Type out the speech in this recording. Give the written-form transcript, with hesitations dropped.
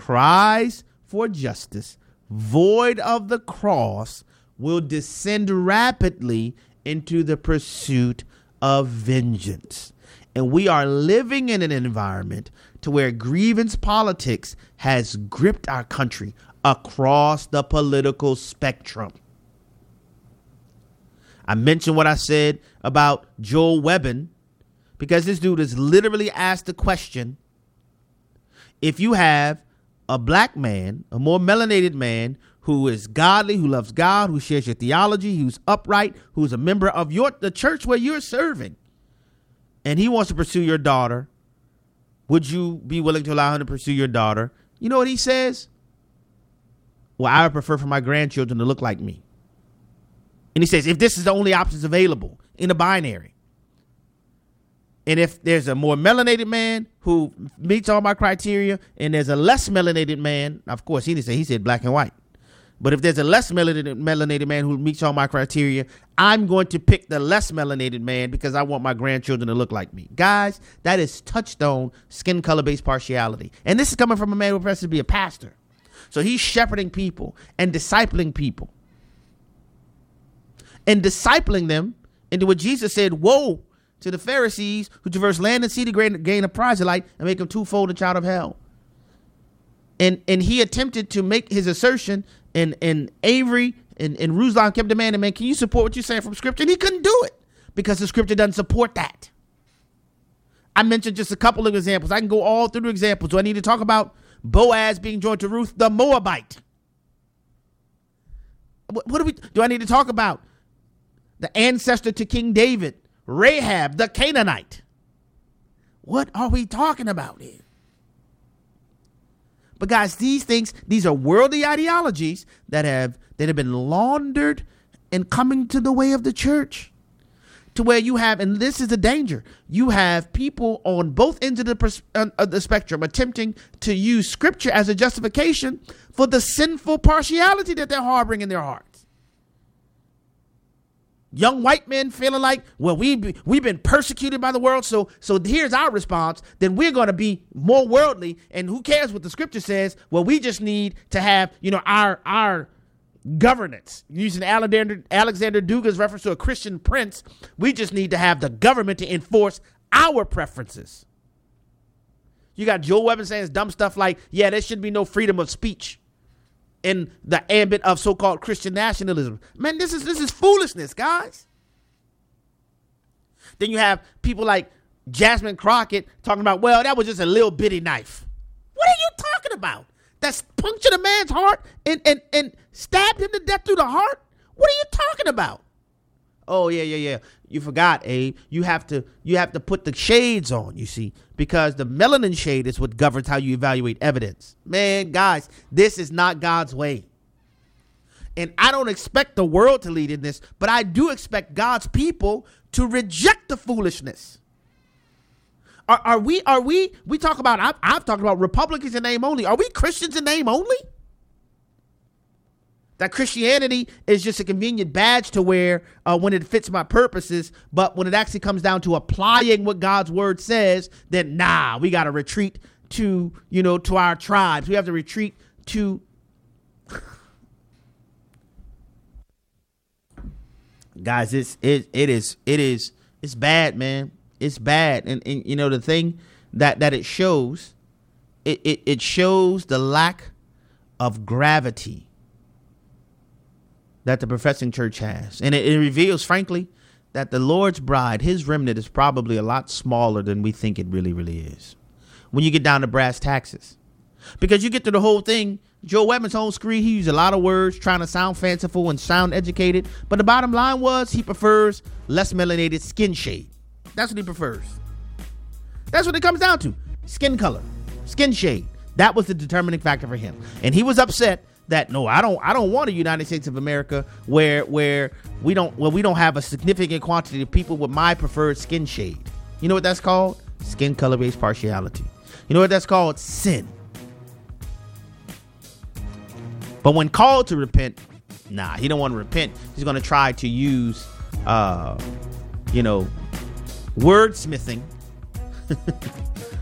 cries for justice, void of the cross, will descend rapidly into the pursuit of vengeance. And we are living in an environment to where grievance politics has gripped our country across the political spectrum. I mentioned what I said about Joel Webbin because this dude has literally asked the question, if you have a black man, a more melanated man who is godly, who loves God, who shares your theology, who's upright, who's a member of the church where you're serving, and he wants to pursue your daughter, would you be willing to allow him to pursue your daughter? You know what he says? Well, I would prefer for my grandchildren to look like me. And he says, if this is the only options available in a binary, and if there's a more melanated man who meets all my criteria, and there's a less melanated man, of course, he said black and white. But if there's a less melanated man who meets all my criteria, I'm going to pick the less melanated man because I want my grandchildren to look like me. Guys, that is touchstone skin color based partiality. And this is coming from a man who professes to be a pastor. So he's shepherding people and discipling people. And discipling them into what Jesus said, woe to the Pharisees who traverse land and sea to gain a proselyte and make them twofold a child of hell. And he attempted to make his assertion, and Avery and Ruslan kept demanding, man, can you support what you're saying from scripture? And he couldn't do it because the scripture doesn't support that. I mentioned just a couple of examples. I can go all through the examples. Do I need to talk about Boaz being joined to Ruth the Moabite? Do I need to talk about the ancestor to King David, Rahab the Canaanite? What are we talking about here? But guys, these are worldly ideologies that have been laundered and coming to the way of the church, to where you have, and this is the danger, you have people on both ends of the spectrum attempting to use scripture as a justification for the sinful partiality that they're harboring in their hearts. Young white men feeling like, well, we've been persecuted by the world, so here's our response. Then we're going to be more worldly, and who cares what the scripture says? Well, we just need to have, our governance. Using Alexander Dugas' reference to a Christian prince, we just need to have the government to enforce our preferences. You got Joel Webbin saying dumb stuff like, yeah, there should be no freedom of speech in the ambit of so-called Christian nationalism. Man, this is foolishness, guys. Then you have people like Jasmine Crockett talking about, well, that was just a little bitty knife. What are you talking about? That's punctured a man's heart and stabbed him to death through the heart? What are you talking about? Oh, yeah. You forgot, Abe. You have to put the shades on, you see, because the melanin shade is what governs how you evaluate evidence. Man, guys, this is not God's way. And I don't expect the world to lead in this, but I do expect God's people to reject the foolishness. We talk about, I've talked about Republicans in name only. Are we Christians in name only? That Christianity is just a convenient badge to wear when it fits my purposes. But when it actually comes down to applying what God's word says, then we got to retreat to our tribes. We have to retreat to. Guys, it's bad, man. It's bad. And the thing that it shows, it shows the lack of gravity that the professing church has. And it reveals, frankly, that the Lord's bride, his remnant, is probably a lot smaller than we think it really, really is when you get down to brass taxes. Because you get to the whole thing, Joel Webbin's home screen, he used a lot of words trying to sound fanciful and sound educated. But the bottom line was he prefers less melanated skin shade. That's what he prefers. That's what it comes down to. Skin color, skin shade. That was the determining factor for him. And he was upset that, no, I don't want a United States of America where we don't have a significant quantity of people with my preferred skin shade. You know what that's called? Skin color based partiality. You know what that's called? Sin. But when called to repent, he don't want to repent. He's going to try to use, wordsmithing